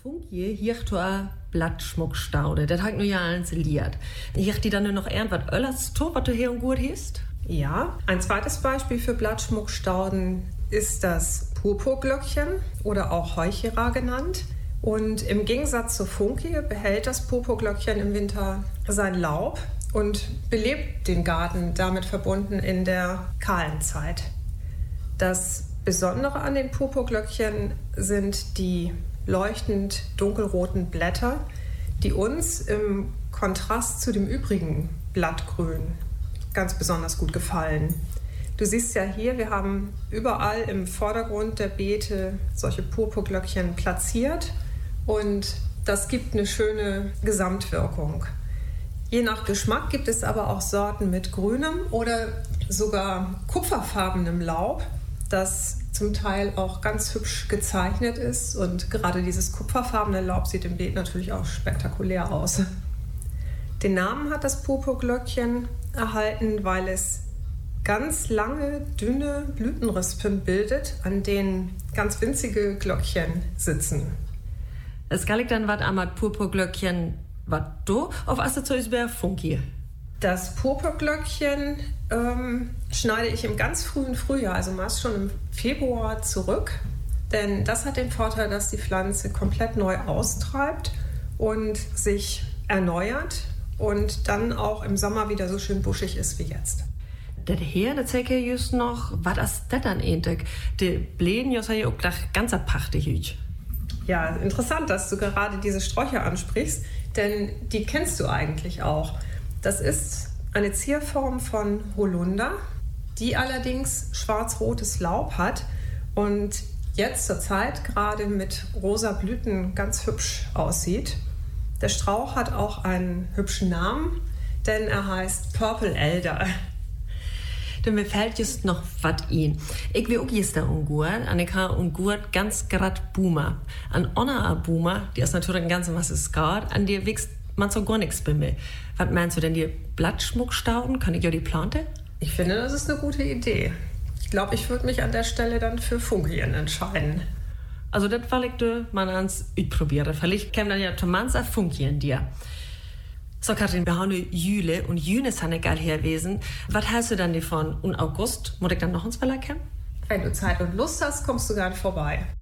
Funkie hier a Blattschmuckstaude, das hat nur ja eins liert. Hier die dann nur noch irgendwas Öllers to, was du hier und gut hast? Ja, ein zweites Beispiel für Blattschmuckstauden ist das Purpurglöckchen oder auch Heuchera genannt. Und im Gegensatz zur Funkie behält das Purpurglöckchen im Winter sein Laub und belebt den Garten damit verbunden in der kahlen Zeit. Das Besondere an den Purpurglöckchen sind die leuchtend dunkelroten Blätter, die uns im Kontrast zu dem übrigen Blattgrün ganz besonders gut gefallen. Du siehst ja hier, wir haben überall im Vordergrund der Beete solche Purpurglöckchen platziert und das gibt eine schöne Gesamtwirkung. Je nach Geschmack gibt es aber auch Sorten mit grünem oder sogar kupferfarbenem Laub, das zum Teil auch ganz hübsch gezeichnet ist. Und gerade dieses kupferfarbene Laub sieht im Beet natürlich auch spektakulär aus. Den Namen hat das Purpurglöckchen erhalten, weil es ganz lange, dünne Blütenrispen bildet, an denen ganz winzige Glöckchen sitzen. Es gallig dann wat amat Purpurglöckchen wat do, auf asse zu isber Funkie. Das Purpurglöckchen schneide ich im ganz frühen Frühjahr, also meist schon im Februar zurück. Denn das hat den Vorteil, dass die Pflanze komplett neu austreibt und sich erneuert und dann auch im Sommer wieder so schön buschig ist wie jetzt. Das hier, das zeige ich just noch, was ist das dann eigentlich? Die Bläden, ja, ja auch gleich ganz apachtig. Ja, interessant, dass du gerade diese Sträucher ansprichst, denn die kennst du eigentlich auch. Das ist eine Zierform von Holunder, die allerdings schwarz-rotes Laub hat und jetzt zur Zeit gerade mit rosa Blüten ganz hübsch aussieht. Der Strauch hat auch einen hübschen Namen, denn er heißt Purple Elder. Denn mir fällt just noch wat in. Ich will auch jetzt da ungurt, an ich habe ungurt ganz grad Boomer. An Onna Boomer, die ist natürlich ein ganzes was es geht, an dir wächst man so gar nichts bei mir. Was meinst du denn, die Blattschmuckstauden? Kann ich ja die Plante? Ich finde, das ist eine gute Idee. Ich glaube, ich würde mich an der Stelle dann für Funkien entscheiden. Also das will ich mal ans ausprobieren. Vielleicht käme dann ja Tomans auf Funkien dir. So, Katrin, wir haben Jule und June ist eine geil herwesen. Was hältst du dann davon? Und August, muss ich dann noch ins Verlag kommen? Wenn du Zeit und Lust hast, kommst du gern vorbei.